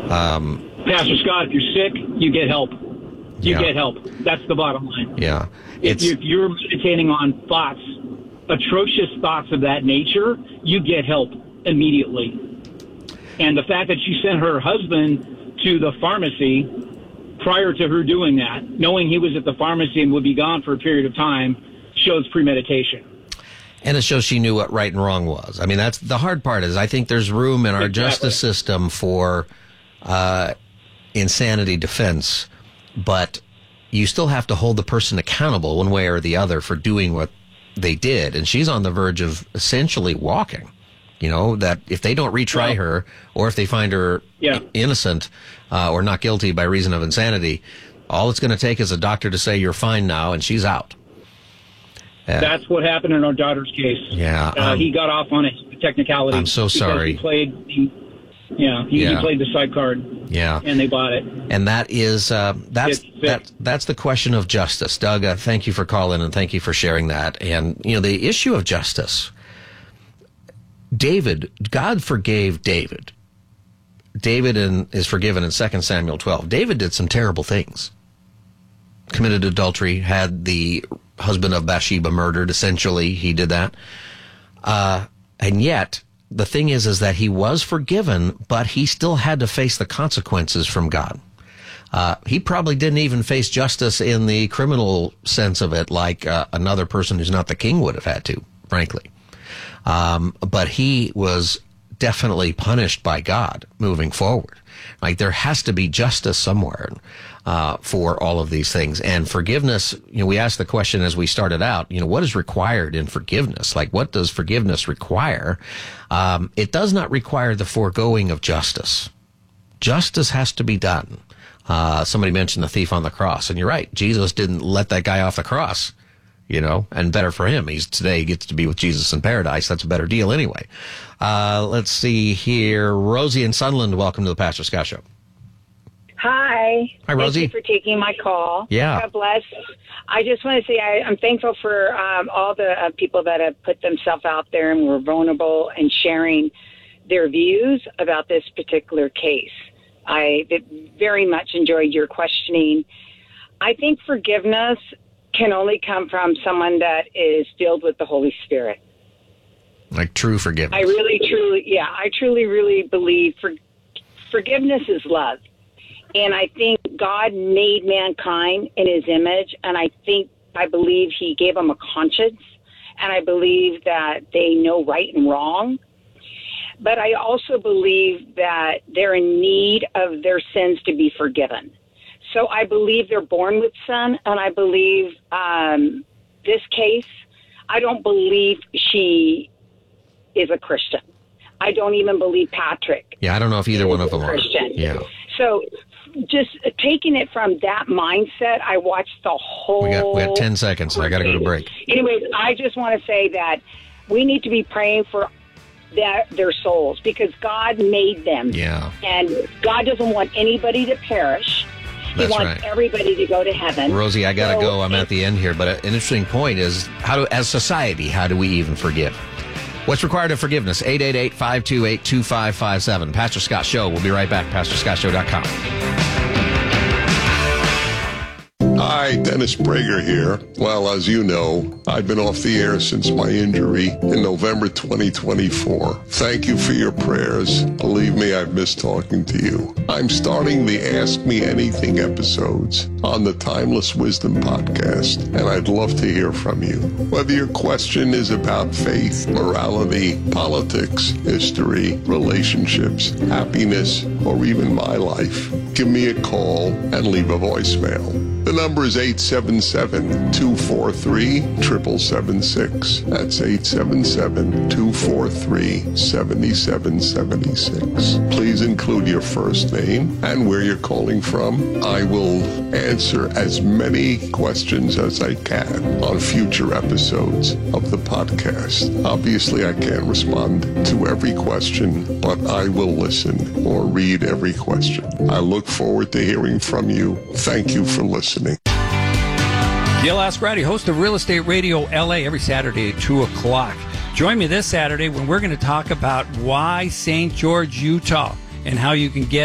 Pastor Scott, if you're sick, you get help. You get help. That's the bottom line. Yeah. If you're meditating on thoughts, atrocious thoughts of that nature, you get help immediately. And the fact that she sent her husband to the pharmacy prior to her doing that, knowing he was at the pharmacy and would be gone for a period of time, shows premeditation. And it shows she knew what right and wrong was. I mean, that's the hard part is I think there's room in our justice system for insanity defense, but you still have to hold the person accountable one way or the other for doing what they did. And she's on the verge of essentially walking. You know, that if they don't retry her or if they find her innocent or not guilty by reason of insanity, all it's going to take is a doctor to say you're fine now and she's out. That's what happened in our daughter's case. Yeah. He got off on a technicality. I'm so sorry. He played the side card. Yeah. And they bought it. And that is, that's the question of justice. Doug, thank you for calling and thank you for sharing that. And, you know, the issue of justice, God forgave David. David is forgiven in 2 Samuel 12. David did some terrible things. Committed adultery, had the husband of Bathsheba murdered, essentially. He did that. And yet, the thing is that he was forgiven, but he still had to face the consequences from God. He probably didn't even face justice in the criminal sense of it like another person who's not the king would have had to, frankly. But he was definitely punished by God moving forward. Like there has to be justice somewhere for all of these things. And forgiveness, you know, we asked the question as we started out, you know, what is required in forgiveness? Like what does forgiveness require? It does not require the foregoing of justice. Justice has to be done. Somebody mentioned the thief on the cross, and you're right. Jesus didn't let that guy off the cross. You know, and better for him. He gets to be with Jesus in paradise. That's a better deal anyway. Let's see here. Rosie in Sunland, welcome to the Pastor Scott Show. Hi. Hi, Rosie. Thank you for taking my call. Yeah. God bless. I just want to say I'm thankful for all the people that have put themselves out there and were vulnerable and sharing their views about this particular case. I very much enjoyed your questioning. I think forgiveness can only come from someone that is filled with the Holy Spirit. Like true forgiveness. I truly, really believe forgiveness is love. And I think God made mankind in his image, and I believe he gave them a conscience, and I believe that they know right and wrong. But I also believe that they're in need of their sins to be forgiven. So I believe they're born with sin, and I believe this case, I don't believe she is a Christian. I don't even believe Patrick. Yeah, I don't know if either one of them are. Christian. Yeah. So just taking it from that mindset, I watched the whole... We got 10 seconds. I got to go to break. Anyways, I just want to say that we need to be praying for their souls because God made them. Yeah. And God doesn't want anybody to perish. He wants everybody to go to heaven. Rosie, I got to go. I'm at the end here. But an interesting point is, as society, how do we even forgive? What's required of forgiveness? 888-528-2557. Pastor Scott Show. We'll be right back. PastorScottShow.com. Hi, Dennis Prager here. Well, as you know, I've been off the air since my injury in November 2024. Thank you for your prayers. Believe me, I've missed talking to you. I'm starting the Ask Me Anything episodes on the Timeless Wisdom podcast, and I'd love to hear from you. Whether your question is about faith, morality, politics, history, relationships, happiness, or even my life, give me a call and leave a voicemail. The number is 877-243-7776. That's 877-243-7776. Please include your first name and where you're calling from. I will answer as many questions as I can on future episodes of the podcast. Obviously, I can't respond to every question, but I will listen or read every question. I look forward to hearing from you. Thank you for listening. Gil Ascarati, host of Real Estate Radio LA, every Saturday at 2 o'clock. Join me this Saturday when we're going to talk about why St. George, Utah, and how you can get